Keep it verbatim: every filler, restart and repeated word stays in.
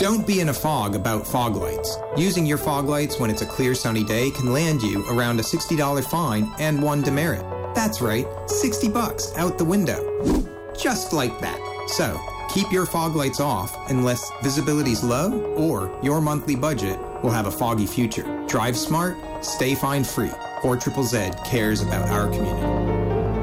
Don't be in a fog about fog lights. Using your fog lights when it's a clear sunny day can land you around a sixty dollars fine and one demerit. That's right, sixty bucks out the window. Just like that. So, keep your fog lights off unless visibility's low or your monthly budget will have a foggy future. Drive smart, stay fine free. four Z Z Z cares about our community.